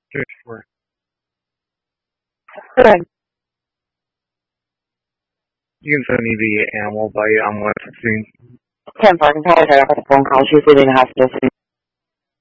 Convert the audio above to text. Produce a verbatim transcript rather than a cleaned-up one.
Just for Good. you can send me the animal bite on what I've seen. Ten, I can probably head up at the phone call. She's leaving the hospital.